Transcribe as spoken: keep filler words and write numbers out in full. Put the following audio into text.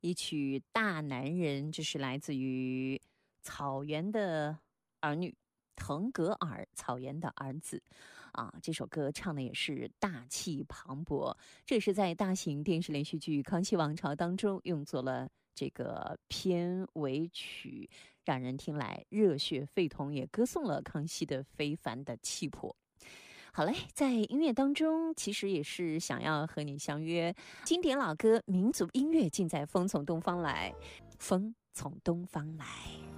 一曲《大男人》，这是来自于草原的儿女腾格尔，草原的儿子啊。这首歌唱的也是大气磅礴，这也是在大型电视连续剧《康熙王朝》当中用作了这个片尾曲，让人听来热血沸腾，也歌颂了康熙的非凡的气魄。好嘞，在音乐当中其实也是想要和你相约，经典老歌民族音乐尽在风从东方来，风从东方来。